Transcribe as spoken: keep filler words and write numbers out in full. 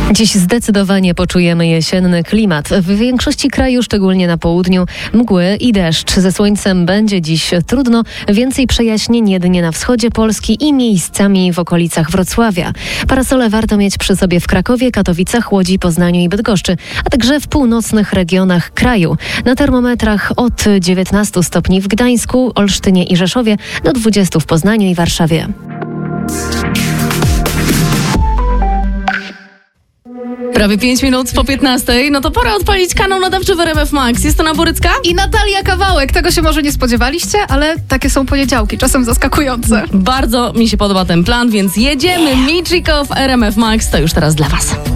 Dziś zdecydowanie poczujemy jesienny klimat. W większości kraju, szczególnie na południu, mgły i deszcz. Ze słońcem będzie dziś trudno. Więcej przejaśnień jedynie na wschodzie Polski i miejscami w okolicach Wrocławia. Parasole warto mieć przy sobie w Krakowie, Katowicach, Łodzi, Poznaniu i Bydgoszczy, a także w północnych regionach kraju. Na termometrach od dziewiętnastu stopni w Gdańsku, Olsztynie i Rzeszowie do dwudziestu w Poznaniu i Warszawie. Prawie pięć minut po piętnastej, no to pora odpalić kanał nadawczy w R M F Max. Jest to Borycka i Natalia Kawałek. Tego się może nie spodziewaliście, ale takie są poniedziałki, czasem zaskakujące. Bardzo mi się podoba ten plan, więc jedziemy. Michiko w R M F Max to już teraz dla was.